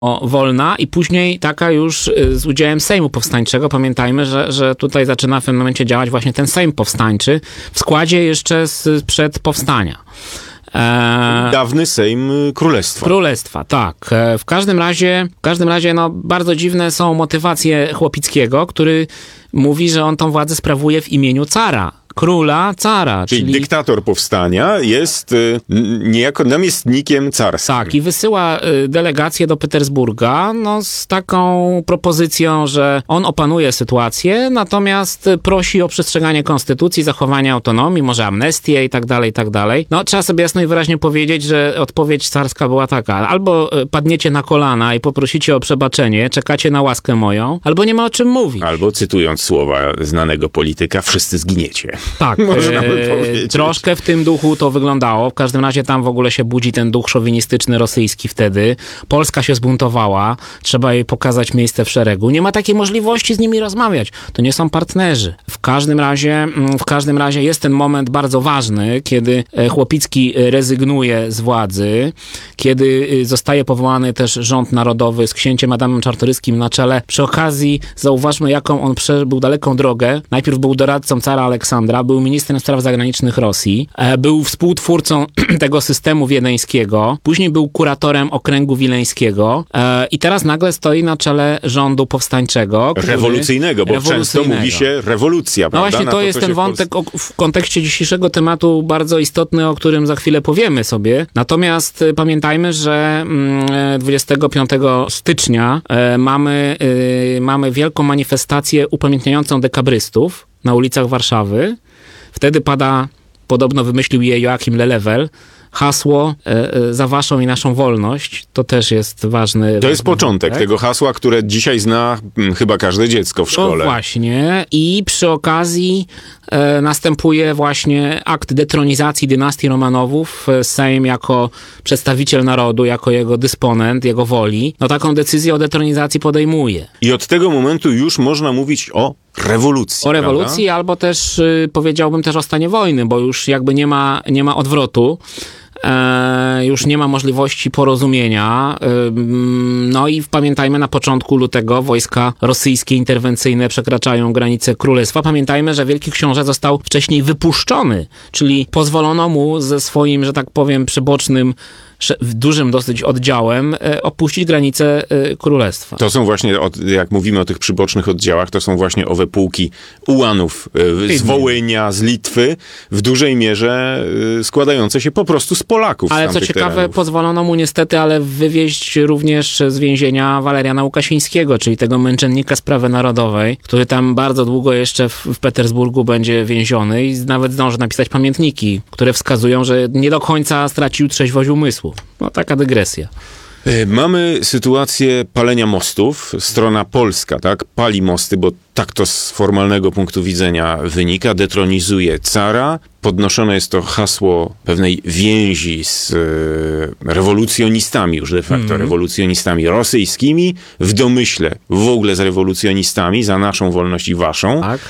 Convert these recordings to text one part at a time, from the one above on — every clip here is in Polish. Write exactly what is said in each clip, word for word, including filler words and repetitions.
O, wolna i później taka już y, z udziałem Sejmu Powstańczego. Pamiętajmy, że, że tutaj zaczyna w tym momencie działać właśnie ten Sejm Powstańczy w składzie jeszcze sprzed powstania. E... Dawny Sejm Królestwa. Królestwa, tak. E, w każdym razie, w każdym razie no, bardzo dziwne są motywacje Chłopickiego, który mówi, że on tą władzę sprawuje w imieniu cara. Króla, cara. Czyli, czyli dyktator powstania jest y, niejako namiestnikiem carskim. Tak, i wysyła y, delegację do Petersburga no, z taką propozycją, że on opanuje sytuację, natomiast prosi o przestrzeganie konstytucji, zachowanie autonomii, może amnestię i tak dalej, i tak dalej. No, trzeba sobie jasno i wyraźnie powiedzieć, że odpowiedź carska była taka: albo padniecie na kolana i poprosicie o przebaczenie, czekacie na łaskę moją, albo nie ma o czym mówić. Albo cytując słowa znanego polityka, wszyscy zginiecie. Tak, Można by powiedzieć. Troszkę w tym duchu to wyglądało. W każdym razie tam w ogóle się budzi ten duch szowinistyczny rosyjski wtedy. Polska się zbuntowała, trzeba jej pokazać miejsce w szeregu. Nie ma takiej możliwości z nimi rozmawiać. To nie są partnerzy. W każdym razie, w każdym razie jest ten moment bardzo ważny, kiedy Chłopicki rezygnuje z władzy, kiedy zostaje powołany też rząd narodowy z księciem Adamem Czartoryskim na czele. Przy okazji zauważmy, jaką on przebył daleką drogę. Najpierw był doradcą cara Aleksandra, był ministrem spraw zagranicznych Rosji, był współtwórcą tego systemu wiedeńskiego, później był kuratorem okręgu wileńskiego i teraz nagle stoi na czele rządu powstańczego. Który, rewolucyjnego, bo rewolucyjnego. często mówi się rewolucja, prawda? No właśnie, to, to jest ten wątek Polsce... w kontekście dzisiejszego tematu bardzo istotny, o którym za chwilę powiemy sobie. Natomiast pamiętajmy, że dwudziestego piątego stycznia mamy, mamy wielką manifestację upamiętniającą dekabrystów na ulicach Warszawy. Wtedy pada, podobno wymyślił je Joachim Lelewel, hasło e, e, za waszą i naszą wolność. To też jest ważny... To jest początek tego hasła, które dzisiaj zna hmm, chyba każde dziecko w szkole. No właśnie. I przy okazji e, następuje właśnie akt detronizacji dynastii Romanowów. Sejm jako przedstawiciel narodu, jako jego dysponent, jego woli, no taką decyzję o detronizacji podejmuje. I od tego momentu już można mówić o rewolucji. O rewolucji, prawda? Albo też y, powiedziałbym też o stanie wojny, bo już jakby nie ma, nie ma odwrotu. E, już nie ma możliwości porozumienia. E, no i pamiętajmy, na początku lutego wojska rosyjskie interwencyjne przekraczają granice królestwa. Pamiętajmy, że Wielki Książę został wcześniej wypuszczony, czyli pozwolono mu ze swoim, że tak powiem, przybocznym, dużym dosyć oddziałem opuścić granice królestwa. To są właśnie, jak mówimy o tych przybocznych oddziałach, to są właśnie owe pułki ułanów z Wołynia, z Litwy, w dużej mierze składające się po prostu z Polaków. Ale z co ciekawe, terenów. pozwolono mu niestety, ale wywieźć również z więzienia Waleriana Łukasińskiego, czyli tego męczennika sprawy narodowej, który tam bardzo długo jeszcze w, w Petersburgu będzie więziony i nawet zdąży napisać pamiętniki, które wskazują, że nie do końca stracił trzeźwość umysłu. No taka dygresja. Mamy sytuację palenia mostów. Strona polska, tak? Pali mosty, bo tak to z formalnego punktu widzenia wynika. Detronizuje cara. Podnoszone jest to hasło pewnej więzi z e, rewolucjonistami, już de facto mm. rewolucjonistami rosyjskimi, w domyśle w ogóle z rewolucjonistami za naszą wolność i waszą. Tak.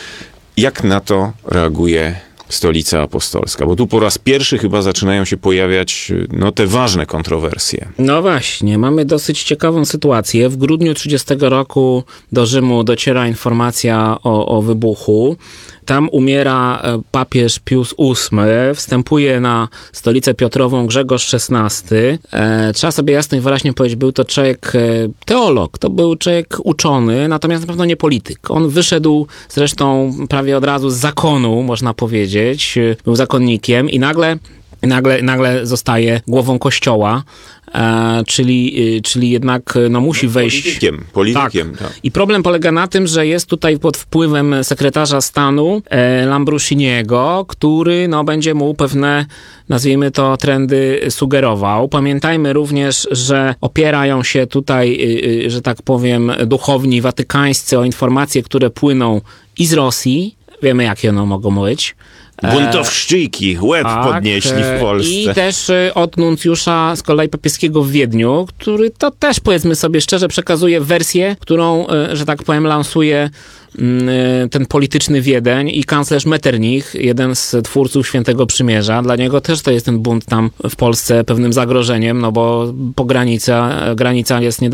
Jak na to reaguje Stolica Apostolska? Bo tu po raz pierwszy chyba zaczynają się pojawiać no, te ważne kontrowersje. No właśnie, mamy dosyć ciekawą sytuację. W grudniu trzydziestego roku do Rzymu dociera informacja o, o wybuchu. Tam umiera papież Pius ósmy, wstępuje na stolicę Piotrową Grzegorz szesnasty. E, trzeba sobie jasno i wyraźnie powiedzieć, był to człowiek teolog, to był człowiek uczony, natomiast na pewno nie polityk. On wyszedł zresztą prawie od razu z zakonu, można powiedzieć, był zakonnikiem i nagle Nagle, nagle zostaje głową kościoła, e, czyli, e, czyli jednak no, musi wejść... Politykiem. Politykiem tak. Tak. I problem polega na tym, że jest tutaj pod wpływem sekretarza stanu e, Lambrusiniego, który no, będzie mu pewne, nazwijmy to, trendy sugerował. Pamiętajmy również, że opierają się tutaj, e, że tak powiem, duchowni watykańscy o informacje, które płyną i z Rosji. Wiemy, jakie one mogą być. Buntowszczyki, łeb tak, podnieśli w Polsce. I też od nuncjusza z kolei papieskiego w Wiedniu, który to też, powiedzmy sobie szczerze, przekazuje wersję, którą, że tak powiem, lansuje ten polityczny Wiedeń i kanclerz Metternich, jeden z twórców Świętego Przymierza. Dla niego też to jest ten bunt tam w Polsce pewnym zagrożeniem, no bo pogranica, granica jest nie